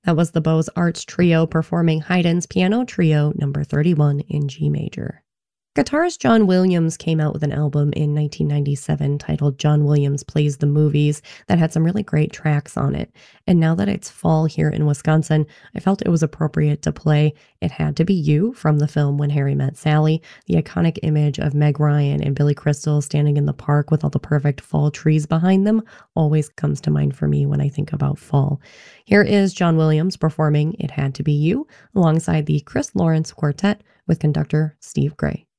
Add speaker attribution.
Speaker 1: That was the Beaux Arts Trio performing Haydn's Piano Trio number 31 in G major. Guitarist John Williams came out with an album in 1997 titled John Williams Plays the Movies that had some really great tracks on it. And now that it's fall here in Wisconsin, I felt it was appropriate to play It Had to Be You from the film When Harry Met Sally. The iconic image of Meg Ryan and Billy Crystal standing in the park with all the perfect fall trees behind them always comes to mind for me when I think about fall. Here is John Williams performing It Had to Be You alongside the Chris Lawrence Quartet with conductor Steve Gray.